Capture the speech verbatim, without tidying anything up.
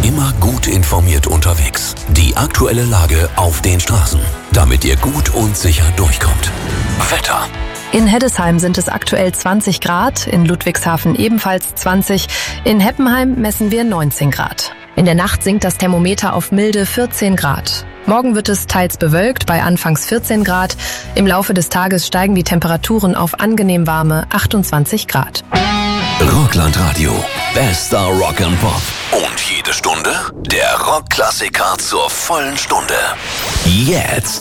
Immer gut informiert unterwegs. Die aktuelle Lage auf den Straßen, damit ihr gut und sicher durchkommt. Wetter. In Heddesheim sind es aktuell zwanzig Grad, in Ludwigshafen ebenfalls zwanzig, in Heppenheim messen wir neunzehn Grad. In der Nacht sinkt das Thermometer auf milde vierzehn Grad. Morgen wird es teils bewölkt bei anfangs vierzehn Grad. Im Laufe des Tages steigen die Temperaturen auf angenehm warme achtundzwanzig Grad. Rockland-Radio. Bester Rock and Pop. Und jede Stunde der Rockklassiker zur vollen Stunde. Jetzt